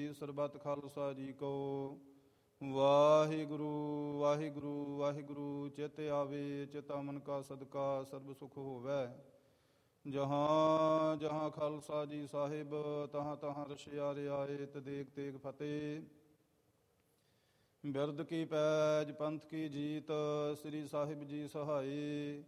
ਸਰਬੱਤ ਖਾਲਸਾ ਜੀ ਕੋ। ਵਾਹਿਗੁਰੂ ਵਾਹਿਗੁਰੂ ਵਾਹਿਗੁਰੂ। ਚਿਤ ਆਵੇ ਚਿਤ ਅਮਨ ਕਾ ਸਦਕਾ ਸਰਬ ਸੁਖ ਹੋਵੈ। ਜਹਾਂ ਜਹਾਂ ਖਾਲਸਾ ਜੀ ਸਾਹਿਬ ਤਹਾਂ ਤਹਾਂ ਰਸ਼ਿਆਰੇ ਆਏ। ਤਦੇਕ ਤੇਗ ਫਤਿਹ। ਬਿਰਦ ਕੀ ਪੈਜ ਪੰਥ ਕੀ ਜੀਤ। ਸ੍ਰੀ ਸਾਹਿਬ ਜੀ ਸਹਾਈ।